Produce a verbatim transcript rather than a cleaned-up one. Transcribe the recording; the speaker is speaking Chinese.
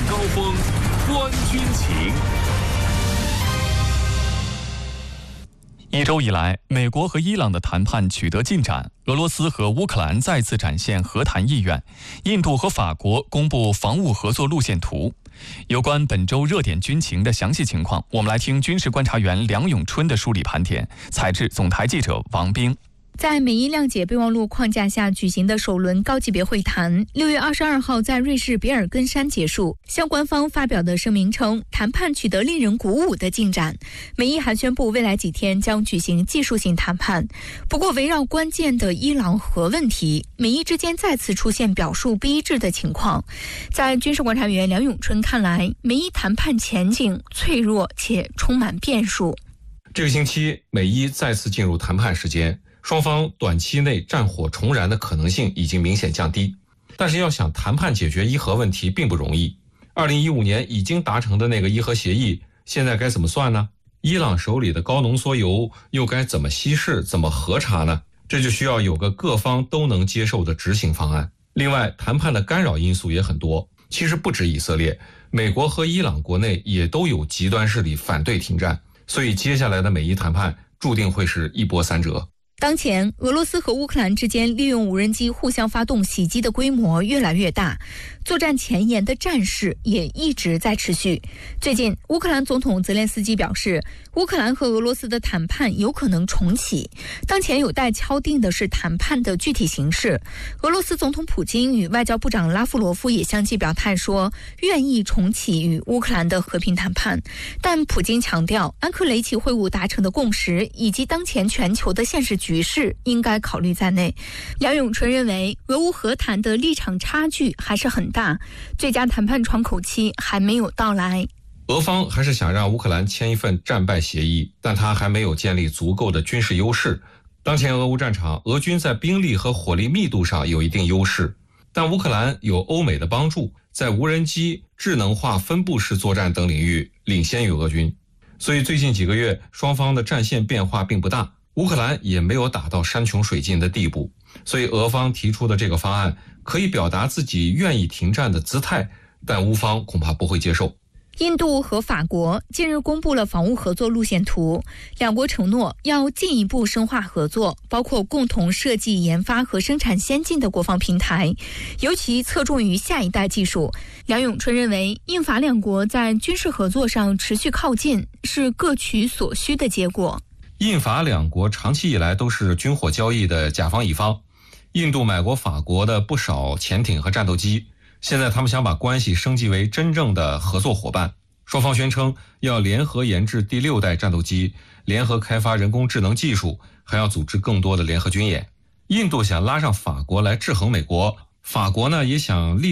高峰，观军情。 一周以来，美国和伊朗的谈判取得进展，俄罗斯和乌克兰再次展现和谈意愿，印度和法国公布防务合作路线图。有关本周热点军情的详细情况，我们来听军事观察员梁永春的梳理盘点，采制总台记者王冰。 在美伊谅解备忘录框架下举行的首轮高级别会谈，六月二十二号在瑞士比尔根山结束。相关方发表的声明称，谈判取得令人鼓舞的进展。美伊还宣布，未来几天将举行技术性谈判。不过，围绕关键的伊朗核问题，美伊之间再次出现表述不一致的情况。在军事观察员梁永春看来，美伊谈判前景脆弱且充满变数。 这个星期，美伊再次进入谈判时间。双方短期内战火重燃的可能性已经明显降低，但是要想谈判解决伊核问题并不容易。二零一五年已经达成的那个伊核协议，现在该怎么算呢？伊朗手里的高浓缩铀又该怎么稀释、怎么核查呢？这就需要有个各方都能接受的执行方案。另外，谈判的干扰因素也很多，其实不止以色列，美国和伊朗国内也都有极端势力反对停战，所以接下来的美伊谈判注定会是一波三折。 当前，俄罗斯和乌克兰之间利用无人机互相发动袭击的规模越来越大，作战前沿的战事也一直在持续。最近，乌克兰总统泽连斯基表示，乌克兰和俄罗斯的谈判有可能重启，当前有待敲定的是谈判的具体形式。俄罗斯总统普京与外交部长拉夫罗夫也相继表态说，愿意重启与乌克兰的和平谈判，但普京强调，安克雷奇会晤达成的共识以及当前全球的现实局势应该考虑在内。梁永春认为，俄乌和谈的立场差距还是很大，最佳谈判窗口期还没有到来。 俄方还是想让乌克兰签一份战败协议，但他还没有建立足够的军事优势。当前俄乌战场，俄军在兵力和火力密度上有一定优势，但乌克兰有欧美的帮助，在无人机、智能化分布式作战等领域领先于俄军。所以最近几个月，双方的战线变化并不大，乌克兰也没有打到山穷水尽的地步，所以俄方提出的这个方案可以表达自己愿意停战的姿态，但乌方恐怕不会接受。 印度和法国近日公布了防务合作路线图，两国承诺要进一步深化合作，包括共同设计、研发和生产先进的国防平台，尤其侧重于下一代技术。梁永春认为，印法两国在军事合作上持续靠近，是各取所需的结果。 印法两国长期以来都是军火交易的甲方乙方，印度买过法国的不少潜艇和战斗机，现在他们想把关系升级为真正的合作伙伴。双方宣称要联合研制第六代战斗机，联合开发人工智能技术，还要组织更多的联合军演。印度想拉上法国来制衡美国，法国呢也想利